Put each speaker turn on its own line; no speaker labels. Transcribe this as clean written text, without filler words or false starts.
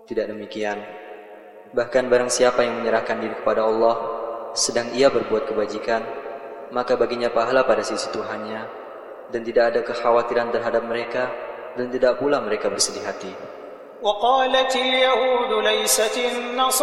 Tidak demikian. Bahkan barang siapa yang menyerahkan diri kepada Allah sedang ia berbuat kebajikan, maka baginya pahala pada sisi Tuhannya, dan tidak ada kekhawatiran terhadap mereka, dan tidak pula mereka bersedih hati.